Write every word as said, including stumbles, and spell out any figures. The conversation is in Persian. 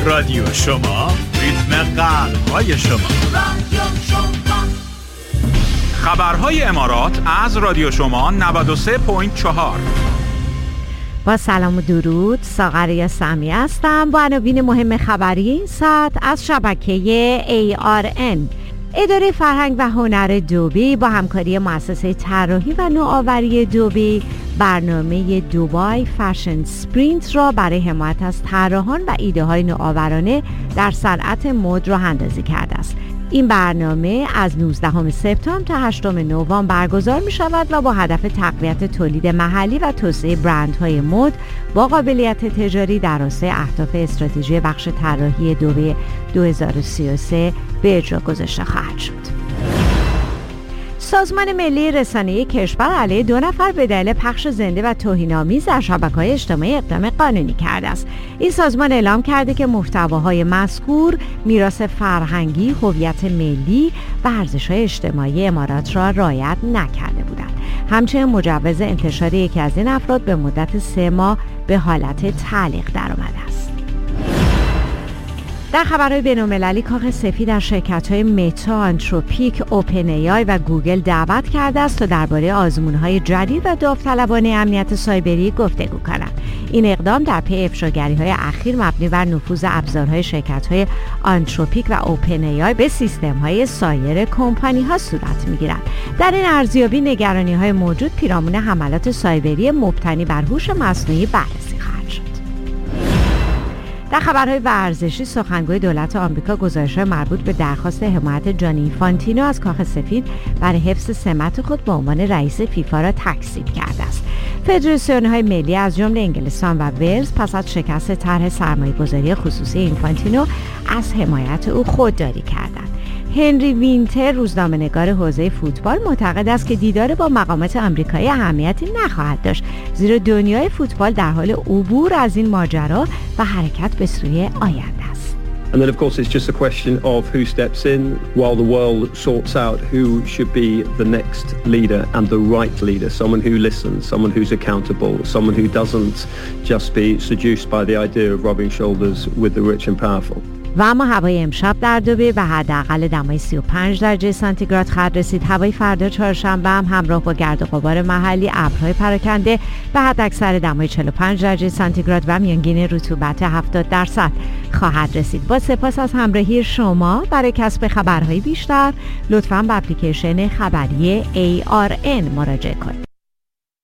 رادیو شما، ریتم قلب‌های شما. رادیو شما. خبرهای امارات از رادیو شما نود و سه ممیز چهار. با سلام و درود، ساغر سامی هستم با عناوین مهم خبری این ساعت از شبکه ای آر ان. اداره فرهنگ و هنر دبی با همکاری مؤسسه طراحی و نوآوری دبی برنامه دبی فشن اسپرینت را برای حمایت از طراحان و ایده های نوآورانه در صنعت مد راه اندازی کرده است. این برنامه از نوزدهم سپتامبر تا هشتم نوامبر برگزار می شود و با هدف تقویت تولید محلی و توسعه برندهای مد با قابلیت تجاری در راستای اهداف استراتژی بخش طراحی دبی دو هزار و سی و سه به اجرا گذاشته خواهد شد. سازمان ملی رسانه‌ای کشور علیه دو نفر به دلیل پخش زنده و توهین‌آمیز در شبکه‌های اجتماعی اقدام قانونی کرده است. این سازمان اعلام کرده که محتواهای مذکور میراث فرهنگی، هویت ملی و ارزش‌های اجتماعی امارات را رعایت نکرده بودند. همچنین مجوز انتشار یکی از این افراد به مدت سه ماه به حالت تعلیق درآمده است. در خبرهای بین‌المللی کاخ سفید در شرکت‌های متا، آنتروپیک، اوپن ای آی و گوگل دعوت کرده است تا درباره آزمون‌های جدید و داوطلبانه امنیت سایبری گفتگو کنند. این اقدام در پی افشاگری‌های اخیر مبنی بر نفوذ ابزارهای شرکت‌های آنتروپیک و اوپن ای آی به سیستم‌های سایر کمپانی‌ها صورت می‌گیرد. در این ارزیابی نگرانی‌های موجود پیرامون حملات سایبری مبتنی بر هوش مصنوعی بررسی خواهد شد. در خبرهای ورزشی سخنگوی دولت آمریکا گزارش‌های مربوط به درخواست حمایت جانی اینفانتینو از کاخ سفید برای حفظ سمت خود به عنوان رئیس فیفا را تکذیب کرده است. فدراسیون‌های ملی از جمله انگلستان و ولز پس از شکست طرح سرمایه‌گذاری خصوصی اینفانتینو از حمایت او خودداری کردند. هنری وینتر روزنامه‌نگار حوزه فوتبال معتقد است که دیدار با مقامات آمریکایی اهمیتی نخواهد داشت، زیرا دنیای فوتبال در حال عبور از این ماجرا و حرکت به سوی آینده است. And then of course it's just a question of who steps in while the world sorts out who should be the next leader and the right leader, someone who listens, someone who's accountable, someone who doesn't just be seduced by the idea of rubbing shoulders with the rich and powerful. و اما هوای امشب در دبی به حداقل دمای سی و پنج درجه سانتیگراد خواهد رسید. هوای فردا چهارشنبه هم همراه با گرد و غبار محلی، ابرهای پراکنده به حداکثر دمای چهل و پنج درجه سانتیگراد و میانگین رطوبت هفتاد درصد خواهد رسید. با سپاس از همراهی شما. برای کسب خبرهای بیشتر لطفاً به اپلیکیشن خبری ای آر ان مراجعه کنید.